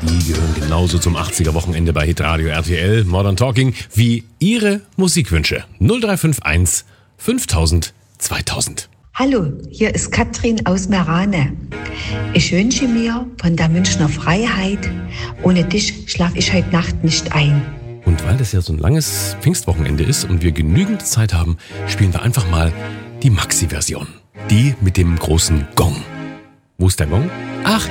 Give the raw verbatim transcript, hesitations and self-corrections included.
Die gehören genauso zum achtziger-Wochenende bei Hitradio R T L Modern Talking wie Ihre Musikwünsche. null drei fünf eins fünftausend zweitausend. Hallo, hier ist Katrin aus Merane. Ich wünsche mir von der Münchner Freiheit, ohne dich schlaf ich heute Nacht nicht ein. Und weil das ja so ein langes Pfingstwochenende ist und wir genügend Zeit haben, spielen wir einfach mal die Maxi-Version. Die mit dem großen Gong. Wo ist der Gong? Ach,